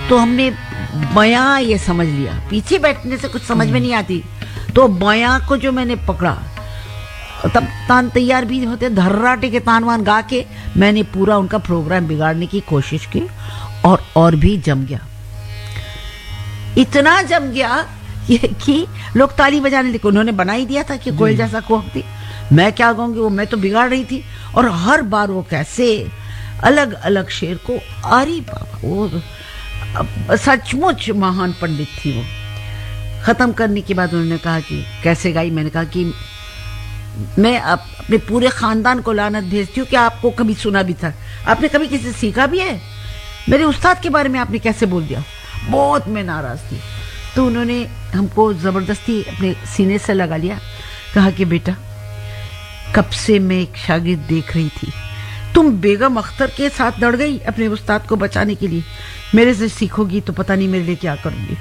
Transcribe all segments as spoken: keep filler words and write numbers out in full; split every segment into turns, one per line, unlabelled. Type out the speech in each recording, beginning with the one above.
तो हमने बयां ये समझ लिया, पीछे बैठने से कुछ समझ में नहीं आती, तो बयां को जो मैंने पकड़ा, तब तान तैयार भी होते, धर्राटे के तान वान गा के मैंने पूरा उनका प्रोग्राम बिगाड़ने की कोशिश की, और और भी जम गया, इतना जम गया ये कि लोग ताली बजाने लगे। उन्होंने बना ही दिया था कि कोयल जैसा कोहकती, मैं क्या गाऊंगी, वो मैं तो बिगाड़ रही थी। और हर बार वो कैसे अलग अलग शेर को, अरे बाबा वो सचमुच महान पंडित थी। वो खत्म करने के बाद उन्होंने कहा कि कैसे गाई। मैंने कहा कि मैं अपने पूरे खानदान को लानत भेजती हूँ कि आपको कभी सुना भी था, आपने कभी किसी से सीखा भी है, मेरे उस्ताद के बारे में आपने कैसे बोल दिया। बहुत मैं नाराज थी। तो उन्होंने हमको जबरदस्ती अपने सीने से लगा लिया, कहा कि बेटा कब से मैं एक शागिर्द देख रही थी, तुम बेगम अख्तर के साथ दौड़ गई अपने उस्ताद को बचाने के लिए, मेरे से सीखोगी तो पता नहीं मेरे लिए क्या करूंगी।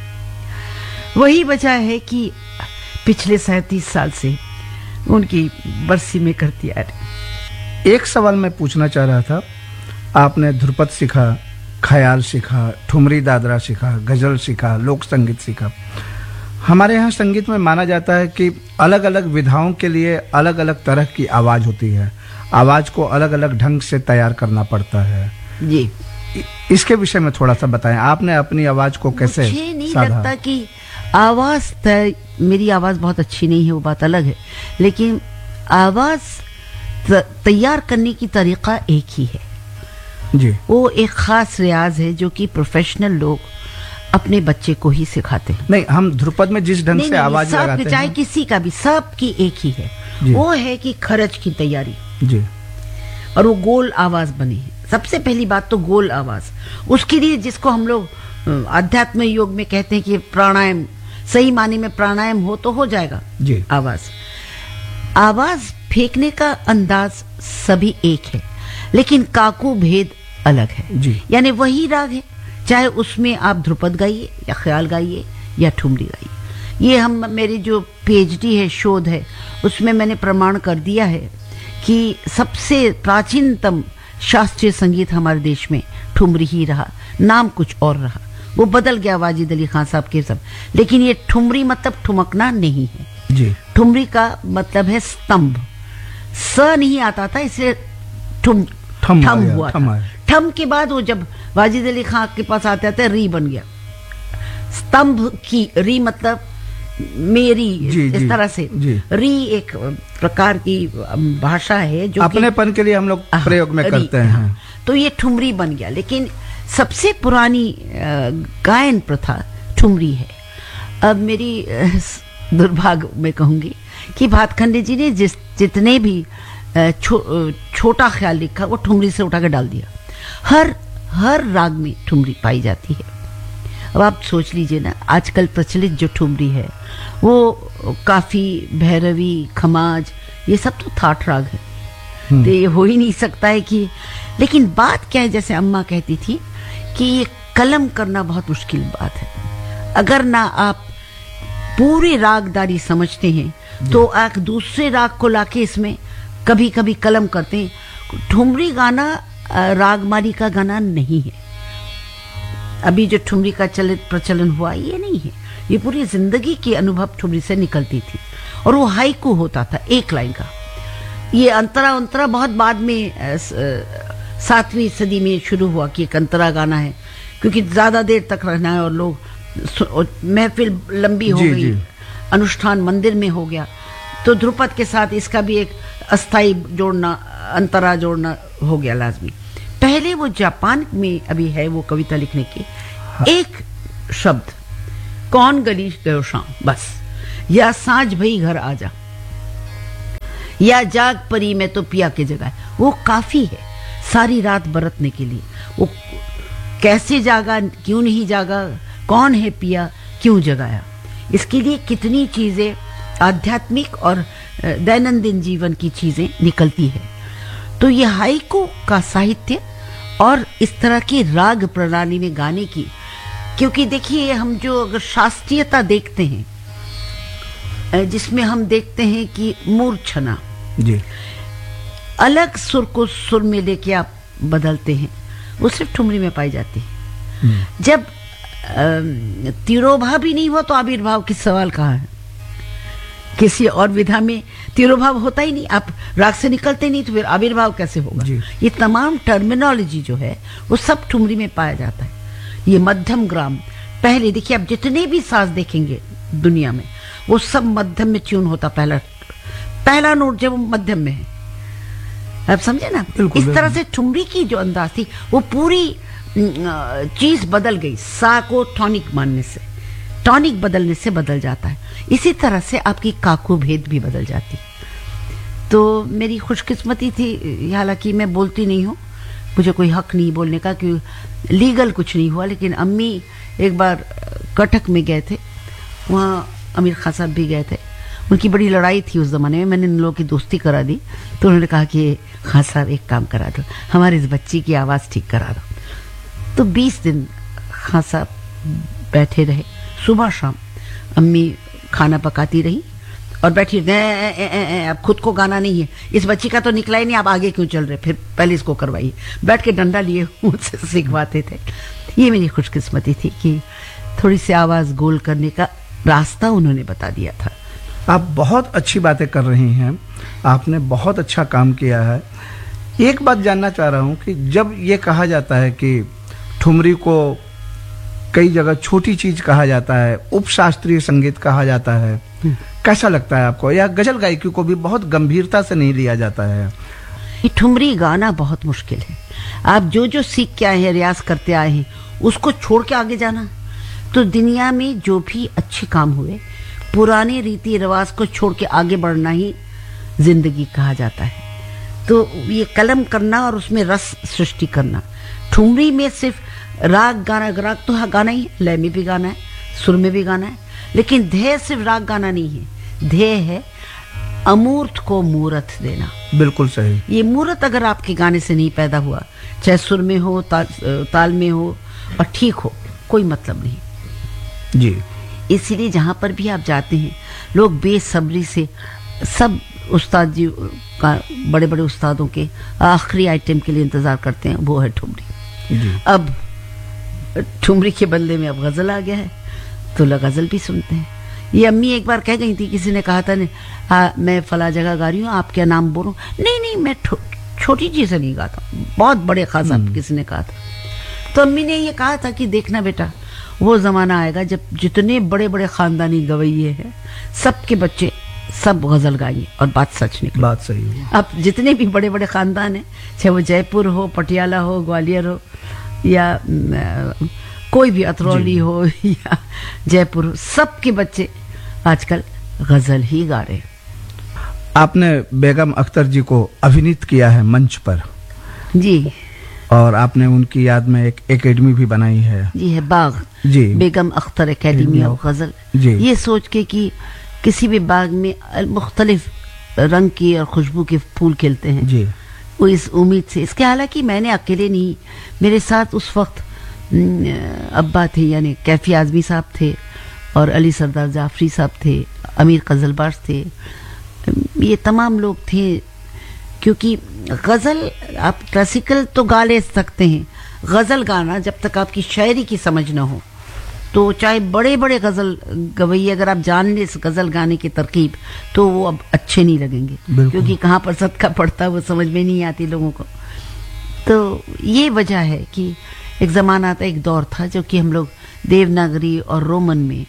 वही वजह है कि पिछले सैंतीस साल से उनकी बरसी में करती आ रही।
एक सवाल मैं पूछना चाह रहा था, आपने ध्रुपद सीखा, ख्याल सीखा, ठुमरी दादरा सीखा, गजल सीखा, लोक संगीत सीखा। हमारे यहाँ संगीत में माना जाता है कि अलग अलग विधाओं के लिए अलग अलग तरह की आवाज होती है, आवाज को अलग अलग ढंग से तैयार करना पड़ता है
जी।
इसके विषय में थोड़ा सा बताएं, आपने अपनी आवाज को कैसे
मुझे नहीं
साधा?
लगता कि आवाज तय, मेरी आवाज बहुत अच्छी नहीं है, वो बात अलग है, लेकिन आवाज तैयार करने की तरीका एक ही है
जी।
वो एक खास रियाज है जो कि प्रोफेशनल लोग अपने बच्चे को ही सिखाते हैं।
नहीं, हम ध्रुपद में जिस ढंग से आवाज लगाते हैं,
चाहे किसी का भी, सब की एक ही है, वो है कि खरज की तैयारी
जी,
और वो गोल आवाज बनी है। सबसे पहली बात तो गोल आवाज, उसके लिए जिसको हम लोग आध्यात्म योग में कहते हैं कि प्राणायाम, सही माने में प्राणायाम हो तो हो जाएगा
जी।
आवाज आवाज फेंकने का अंदाज सभी एक है, लेकिन काकू भेद अलग है
जी।
यानी वही राग है, चाहे उसमें आप ध्रुपद गाइए या ख्याल गाइए या ठुमरी गाइए। ये हम, मेरी जो पीएचडी है, शोध है, उसमें मैंने प्रमाण कर दिया है कि सबसे प्राचीनतम शास्त्रीय संगीत हमारे देश में ठुमरी ही रहा, नाम कुछ और रहा, वो बदल गया वाजिद अली खान साहब के सब, लेकिन ये ठुमरी मतलब ठुमकना नहीं है
जी।
ठुमरी का मतलब है स्तंभ, स नहीं आता था इसलिए ठुम
ठम,
ठम हुआ
ठम,
था। ठम के बाद वो जब वाजिद अली खान के पास आते आते री बन गया, स्तंभ की री मतलब मेरी,
जी,
इस
जी,
तरह से
जी।
री एक प्रकार की भाषा है जो
अपनेपन के लिए हम लोग प्रयोग में करते हैं,
तो ये ठुमरी बन गया। लेकिन सबसे पुरानी गायन प्रथा ठुमरी है। अब मेरी दुर्भाग्य में कहूंगी कि भातखंडे जी ने जिस जितने भी छो, छोटा ख्याल लिखा वो ठुमरी से उठा के डाल दिया। हर हर राग में ठुमरी पाई जाती है। अब आप सोच लीजिए ना, आजकल प्रचलित जो ठुमरी है वो काफी भैरवी, खमाज, ये सब तो थाट राग है, तो ये हो ही नहीं सकता है कि, लेकिन बात क्या है, जैसे अम्मा कहती थी कि ये कलम करना बहुत मुश्किल बात है। अगर ना आप पूरी रागदारी समझते हैं तो आप दूसरे राग को लाके इसमें कभी कभी कलम करते हैं। ठुमरी गाना रागमाली का गाना नहीं है। अभी जो ठुमरी का चलित प्रचलन हुआ ये नहीं है, ये पूरी जिंदगी के अनुभव ठुमरी से निकलती थी और वो हाइकू होता था एक लाइन का। ये अंतरा अंतरा बहुत बाद में सातवीं सदी में शुरू हुआ कि एक अंतरा गाना है, क्योंकि ज्यादा देर तक रहना है और लोग, महफिल लंबी हो गई, अनुष्ठान मंदिर में हो गया, तो ध्रुपद के साथ इसका भी एक अस्थाई जोड़ना, अंतरा जोड़ना हो गया लाजमी। पहले वो जापान में अभी है वो कविता लिखने की, हाँ। एक शब्द कौन गली गयो शाम, बस, या सांझ भई घर आजा, या जाग परी मैं तो पिया के जगह, वो काफी है सारी रात बरतने के लिए। वो कैसे जागा, क्यों नहीं जागा, कौन है पिया, क्यों जगाया, इसके लिए कितनी चीजें आध्यात्मिक और दैनंदिन जीवन की चीजें निकलती है। तो ये हाइकू का साहित्य और इस तरह की राग प्रणाली में गाने की, क्योंकि देखिए हम जो अगर शास्त्रीयता देखते हैं जिसमें हम देखते हैं कि मूर्छना
जी,
अलग सुर को सुर में लेके आप बदलते हैं, वो सिर्फ ठुमरी में पाई जाती है। जब अम, तिरोभाव भी नहीं हुआ तो आविर्भाव की सवाल कहाँ है? किसी और विधा में तिरोभाव होता ही नहीं, आप राग से निकलते नहीं तो फिर आविर्भाव कैसे होगा?
जी।
ये तमाम टर्मिनोलॉजी जो है वो सब ठुमरी में पाया जाता है। ये मध्यम ग्राम, पहले देखिए आप जितने भी साज देखेंगे दुनिया में वो सब मध्यम में ट्यून होता। पहला पहला नोट जब वो मध्यम में है, आप समझे ना?
बिल्कुल,
इस तरह
बिल्कुल।
से ठुमरी की जो अंदाज थी वो पूरी अ, चीज बदल गई। सा को टॉनिक मानने से, टॉनिक बदलने से बदल जाता है। इसी तरह से आपकी काकू भेद भी बदल जाती। तो मेरी खुशकिस्मती थी, हालांकि मैं बोलती नहीं हूँ, मुझे कोई हक नहीं बोलने का, क्योंकि लीगल कुछ नहीं हुआ। लेकिन अम्मी एक बार कटक में गए थे, वहाँ अमीर खान साहब भी गए थे। उनकी बड़ी लड़ाई थी उस ज़माने में, मैंने इन लोगों की दोस्ती करा दी। तो उन्होंने कहा कि खान साहब एक काम करा दो, हमारे इस बच्ची की आवाज़ ठीक करा दो। तो बीस दिन खान साहब बैठे रहे, सुबह शाम अम्मी खाना पकाती रही और बैठी रही। अब खुद को गाना नहीं है, इस बच्ची का तो निकला ही नहीं, आप आगे क्यों चल रहे, फिर पहले इसको करवाइए। बैठ के डंडा लिए मुझसे सिखवाते थे। ये मेरी खुशकिस्मती थी कि थोड़ी सी आवाज़ गोल करने का रास्ता उन्होंने बता दिया था।
आप बहुत अच्छी बातें कर रही हैं, आपने बहुत अच्छा काम किया है। एक बात जानना चाह रहा हूँ कि जब ये कहा जाता है कि ठुमरी को कई जगह छोटी चीज कहा जाता है, उपशास्त्रीय संगीत कहा जाता है, कैसा लगता है आपको? या गजल गायकी को भी बहुत गंभीरता से नहीं लिया जाता है?
ये ठुमरी गाना बहुत मुश्किल है। आप जो जो सीख के आए हैं, रियाज करते आए हैं, उसको छोड़ के आगे जाना। तो दुनिया में जो भी अच्छे काम हुए, पुराने रीति रिवाज को छोड़ के आगे बढ़ना ही जिंदगी कहा जाता है। तो ये कलम करना और उसमें रस सृष्टि करना। ठुमरी में सिर्फ राग गाना, राग तो हाँ गाना ही है, लय में भी गाना है, सुर में भी गाना है, लेकिन ध्येय सिर्फ राग गाना नहीं है। ध्येय है अमूर्त को मूर्त देना।
बिल्कुल सही।
ये मूर्त अगर आपके गाने से नहीं पैदा हुआ, चाहे सुर में हो, ताल, ताल में हो और ठीक हो, कोई मतलब नहीं
जी।
इसीलिए जहाँ पर भी आप जाते हैं, लोग बेसब्री से सब उस्ताद जी का, बड़े बड़े उस्तादों के आखिरी आइटम के लिए इंतजार करते हैं, वो है ठुमरी।
जी।
अब ठुमरी के बदले में अब गजल आ गया है, तो लोग गजल भी सुनते हैं। ये अम्मी एक बार कह गई थी, किसी ने कहा था, आ, मैं फला जगह गा रही हूँ, आप क्या नाम बोलो? नहीं नहीं, मैं छोटी चीज से नहीं गाता, बहुत बड़े खास साहब किसी ने कहा था। तो अम्मी ने ये कहा था कि देखना बेटा, वो जमाना आएगा जब जितने बड़े बड़े खानदानी गवैये हैं, सबके बच्चे सब गजल गाएंगे, और बात सच निकली।
बात सही है।
अब जितने भी बड़े बड़े खानदान हैं, चाहे वो जयपुर हो, पटियाला हो, ग्वालियर हो, या न, कोई भी अतरौली हो या जयपुर हो, सबके बच्चे आजकल गजल ही गा रहे हैं।
आपने बेगम अख्तर जी को अभिनीत किया है मंच पर
जी,
और आपने उनकी याद में एक एकेडमी भी बनाई है।
जी है, बाग
जी,
बेगम अख्तर एकेडमी ऑफ गजल।
जी।
ये सोच के कि किसी भी बाग में मुख्तलिफ रंग की और खुशबू के फूल खिलते हैं,
जी,
वो इस उम्मीद से। इसके हालांकि मैंने अकेले नहीं, मेरे साथ उस वक्त अब्बा थे, यानी कैफी आजमी साहब थे, और अली सरदार जाफरी साहब थे, अमीर गजलबाज थे, ये तमाम लोग थे। क्योंकि गज़ल आप क्लासिकल तो गा ले सकते हैं, गज़ल गाना जब तक आपकी शायरी की समझ ना हो, तो चाहे बड़े बड़े गज़ल गवैये अगर आप जान लें इस गज़ल गाने की तरकीब, तो वो अब अच्छे नहीं लगेंगे, क्योंकि कहाँ पर सदका पड़ता है वो समझ में नहीं आती लोगों को। तो ये वजह है कि एक ज़माना था, एक दौर था, जो कि हम लोग देवनागरी और रोमन में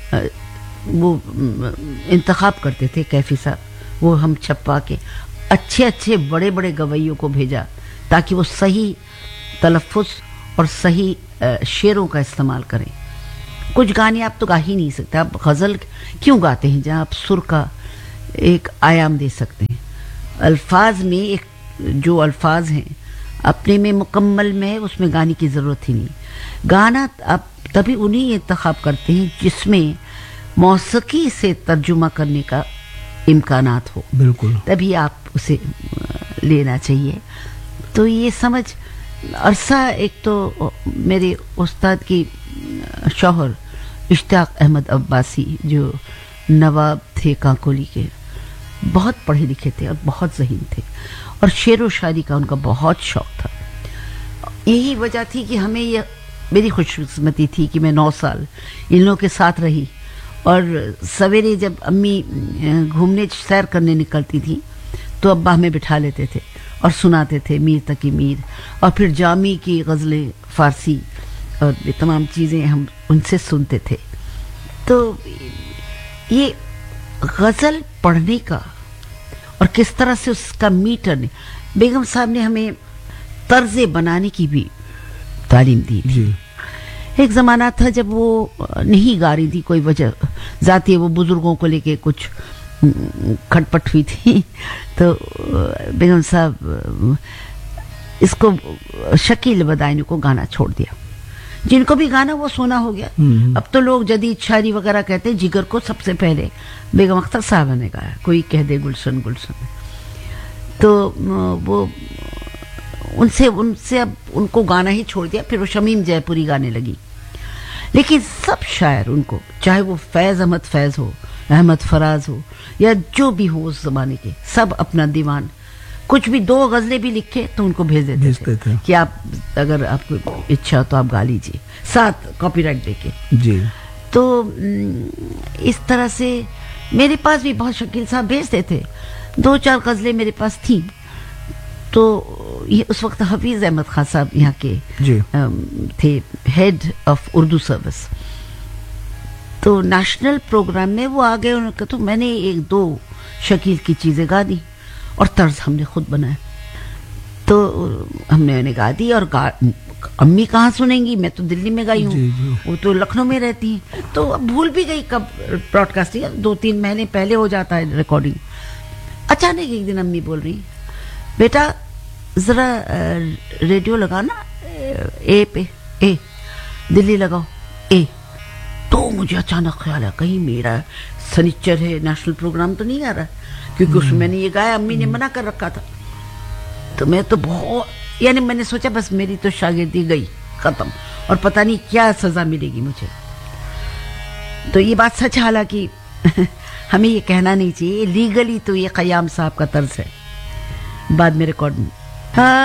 वो इंतखाब करते थे। कैफी साहब वो हम छपवा के अच्छे अच्छे बड़े बड़े गवैयों को भेजा, ताकि वो सही तलफ़ुज़ और सही शेरों का इस्तेमाल करें। कुछ गाने आप तो गा ही नहीं सकते, आप गज़ल क्यों गाते हैं जहाँ आप सुर का एक आयाम दे सकते हैं। अल्फाज में एक जो अल्फाज हैं अपने में मुकम्मल में है, उसमें गाने की ज़रूरत ही नहीं। गाना आप तभी उन्हीं इंतखाब करते हैं जिसमें मौसीकी से तर्जुमा करने का इम्कानात हो,
बिल्कुल,
तभी आप उसे लेना चाहिए। तो ये समझ अरसा, एक तो मेरे उस्ताद की शौहर इश्तियाक अहमद अब्बासी जो नवाब थे काकोली के, बहुत पढ़े लिखे थे और बहुत ज़हीन थे, और शेर व शायरी का उनका बहुत शौक था। यही वजह थी कि हमें ये मेरी खुशकिस्मती थी कि मैं नौ साल इन लोगों के साथ रही, और सवेरे जब अम्मी अ, घूमने सैर करने निकलती थी तो अब्बा हमें बिठा लेते थे और सुनाते थे मीर तकी मीर, और फिर जामी की गज़लें फ़ारसी और ये तमाम चीज़ें हम उनसे सुनते थे। तो ये गज़ल पढ़ने का और किस तरह से उसका मीटर ने, बेगम साहब ने हमें तर्ज़े बनाने की भी तालीम दी थी।
जी।
एक ज़माना था जब वो नहीं गा रही थी, कोई वजह जाती है, वो बुज़ुर्गों को लेके कुछ खटपट हुई थी, तो बेगम साहब इसको शकील बदायनी को गाना छोड़ दिया। जिनको भी गाना वो सुना हो गया। अब तो लोग जदीद शायरी वगैरह कहते हैं, जिगर को सबसे पहले बेगम अख्तर साहब ने गाया, कोई कह दे गुलशन गुलशन। तो वो उनसे उनसे अब उनको गाना ही छोड़ दिया, फिर वो शमीम जयपुरी गाने लगी। लेकिन सब शायर उनको, चाहे वो फैज़ अहमद फैज़ हो, अहमद फराज हो, या जो भी हो उस जमाने के, सब अपना दीवान, कुछ भी दो गज़लें भी लिखे तो उनको भेज देते
भेजते
थे
थे
कि आप अगर आपको इच्छा हो तो आप गा लीजिए, साथ कॉपीराइट देके।
जी।
तो इस तरह से मेरे पास भी बहुत शकील साहब भेजते थे, दो चार गज़लें मेरे पास थी। तो ये उस वक्त हफीज़ अहमद खान साहब यहाँ के
जी।
थे, हेड ऑफ उर्दू सर्विस। तो नेशनल प्रोग्राम में वो आ गए, उन्होंने कहा तो मैंने एक दो शकील की चीज़ें गा दी और तर्ज हमने खुद बनाया। तो हमने उन्हें गा दी, और गा अम्मी कहाँ सुनेंगी, मैं तो दिल्ली में गई हूँ, वो तो लखनऊ में रहती हैं। तो अब भूल भी गई कब ब्रॉडकास्टिंग, दो तीन महीने पहले हो जाता है रिकॉर्डिंग। अचानक एक दिन अम्मी बोल रही, बेटा ज़रा रेडियो लगाना, ए पे, ए दिल्ली लगाओ, ए। तो मुझे अचानक ख्याल है कहीं मेरा सनिच्चर है, नेशनल प्रोग्राम तो नहीं आ रहा, क्योंकि उसमें मैंने ये गाया, अम्मी ने मना कर रखा था। तो मैं तो बहुत, यानी मैंने सोचा बस मेरी तो शागिर्दी गई, खत्म, और पता नहीं क्या सजा मिलेगी मुझे। तो ये बात सच, हालांकि हमें ये कहना नहीं चाहिए, लीगली तो ये क़याम साहब का तर्ज है, बाद में रिकॉर्ड में। हाँ।